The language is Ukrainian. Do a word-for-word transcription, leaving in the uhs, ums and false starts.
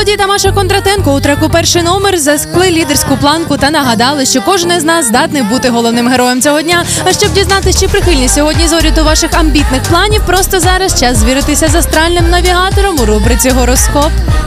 студії Тамаша Кондратенко. У треку «Перший номер» заскли лідерську планку та нагадали, що кожен із нас здатний бути головним героєм цього дня. А щоб дізнатися, чи прихильні сьогодні зорі до ваших амбітних планів, просто зараз час звіритися з астральним навігатором у рубриці «Гороскоп».